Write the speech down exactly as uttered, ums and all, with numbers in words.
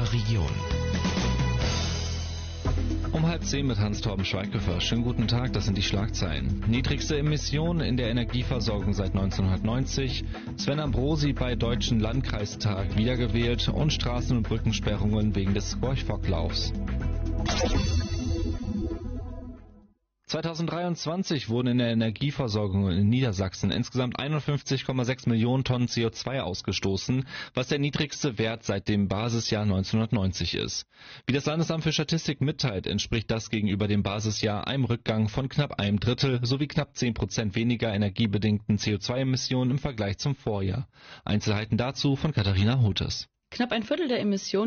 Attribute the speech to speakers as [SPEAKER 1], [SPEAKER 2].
[SPEAKER 1] unserer Region.
[SPEAKER 2] Um halb zehn mit Hans-Torben Schweighöfer. Schönen guten Tag, das sind die Schlagzeilen. Niedrigste Emissionen in der Energieversorgung seit neunzehnhundertneunzig, Sven Ambrosi bei Deutschen Landkreistag wiedergewählt und Straßen- und Brückensperrungen wegen des Gorch-Fock-Laufs. zweitausenddreiundzwanzig wurden in der Energieversorgung in Niedersachsen insgesamt einundfünfzig Komma sechs Millionen Tonnen C O zwei ausgestoßen, was der niedrigste Wert seit dem Basisjahr neunzehnhundertneunzig ist. Wie das Landesamt für Statistik mitteilt, entspricht das gegenüber dem Basisjahr einem Rückgang von knapp einem Drittel sowie knapp zehn Prozent weniger energiebedingten C O zwei Emissionen im Vergleich zum Vorjahr. Einzelheiten dazu von Katharina Hutes.
[SPEAKER 3] Knapp ein Viertel der Emissionen